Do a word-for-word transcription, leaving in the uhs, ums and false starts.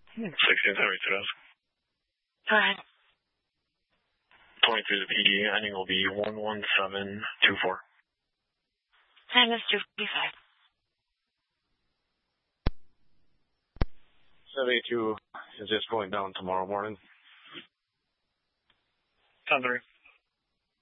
sixteen seventy-two does. Go ahead. twenty-three to the P D, ending will be one one seven two four. And it's two forty-five. seventy-two is just going down tomorrow morning. ten three.